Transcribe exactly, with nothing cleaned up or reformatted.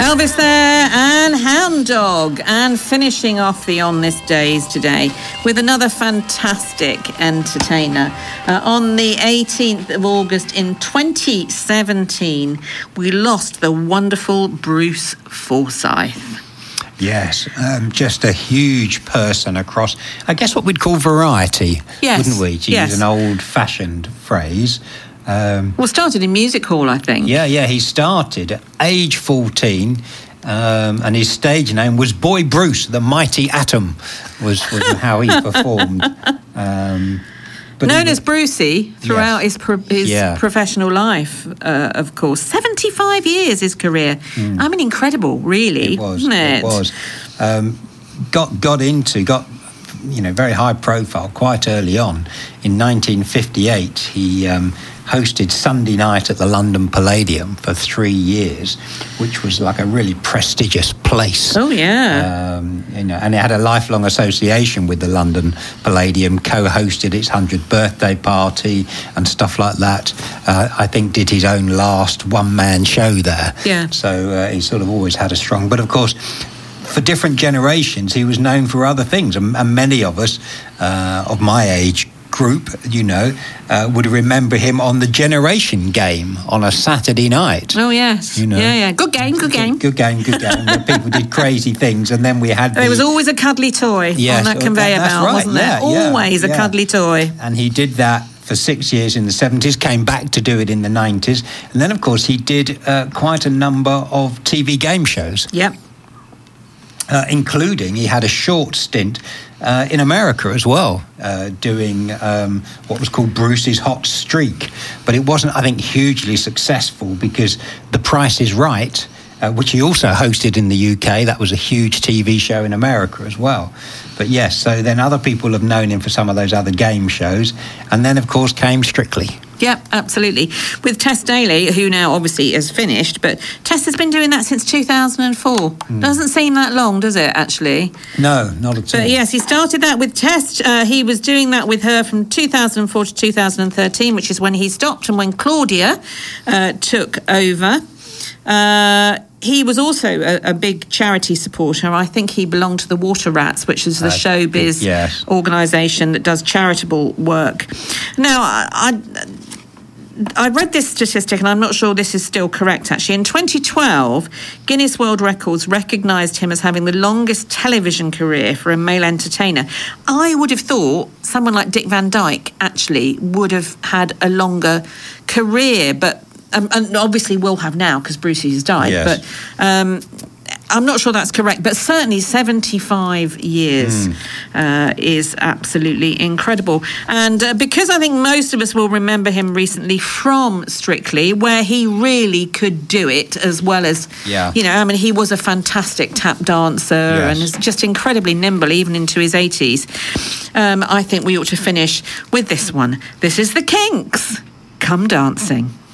Elvis there and Hound Dog, and finishing off the On This Days today with another fantastic entertainer. Uh, on the eighteenth of August in twenty seventeen, we lost the wonderful Bruce Forsyth. Yes, um, just a huge person across, I guess, what we'd call variety, yes. wouldn't we? To yes. use an old-fashioned phrase. Um, well, started in music hall, I think. Yeah, yeah, he started at age fourteen, um, and his stage name was Boy Bruce, the Mighty Atom, was, was how he performed. Um, but Known he, as Brucey throughout yes. his pro- his yeah. professional life, uh, of course. seventy-five years his career. Mm. I mean, incredible, really. It was, isn't it? It was. Um, got, got into, got... you know, very high profile quite early on. In nineteen fifty-eight, he um, hosted Sunday night at the London Palladium for three years, which was like a really prestigious place. Oh, yeah. Um, you know, and it had a lifelong association with the London Palladium, co-hosted its hundredth birthday party and stuff like that. Uh, I think did his own last one-man show there. Yeah. So uh, he sort of always had a strong... But, of course... for different generations, he was known for other things, and, and many of us uh, of my age group, you know, uh, would remember him on the Generation Game on a Saturday night. Oh yes, you know, yeah, yeah, good game, good game, good, good game, good game. Where people did crazy things, and then we had. There the, was always a cuddly toy yes, on that conveyor that, belt, right, wasn't yeah, there? yeah, Always yeah. a cuddly toy. And he did that for six years in the seventies, came back to do it in the nineties, and then of course he did uh, quite a number of T V game shows. Yep. Uh, including, he had a short stint uh, in America as well, uh, doing um, what was called Bruce's Hot Streak. But it wasn't, I think, hugely successful because The Price is Right, uh, which he also hosted in the U K, that was a huge T V show in America as well. But yes, so then other people have known him for some of those other game shows. And then, of course, came Strictly. Yeah, absolutely. With Tess Daly, who now obviously is finished, but Tess has been doing that since two thousand four. Mm. Doesn't seem that long, does it, actually? No, not at all. But yes, he started that with Tess. Uh, he was doing that with her from two thousand four to two thousand thirteen, which is when he stopped and when Claudia uh, took over. Uh, he was also a, a big charity supporter. I think he belonged to the Water Rats, which is the uh, showbiz yes. organisation that does charitable work. Now, I... I I read this statistic, and I'm not sure this is still correct, actually. In twenty twelve, Guinness World Records recognised him as having the longest television career for a male entertainer. I would have thought someone like Dick Van Dyke, actually, would have had a longer career, but um, and obviously will have now, because Brucey has died. Yes. But um, I'm not sure that's correct, but certainly seventy-five years mm. uh, is absolutely incredible. And uh, because I think most of us will remember him recently from Strictly, where he really could do it as well as, yeah. you know, I mean, he was a fantastic tap dancer yes. and is just incredibly nimble even into his eighties. Um, I think we ought to finish with this one. This is the Kinks. Come Dancing.